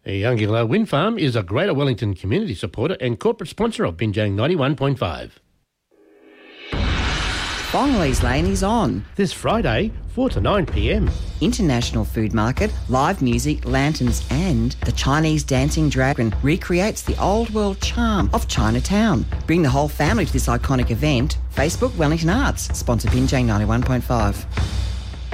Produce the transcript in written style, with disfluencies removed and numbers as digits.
Youngilla Wind Farm is a Greater Wellington community supporter and corporate sponsor of Binjang 91.5. Bongley's Lane is on. This Friday, 4 to 9 p.m. International Food Market, live music, lanterns and the Chinese Dancing Dragon recreates the old world charm of Chinatown. Bring the whole family to this iconic event. Facebook Wellington Arts, sponsor Binjang 91.5.